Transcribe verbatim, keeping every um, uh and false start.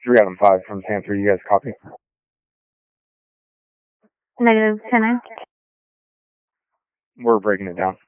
three out of five from Sam three. You guys copy? Negative ten. We're breaking it down.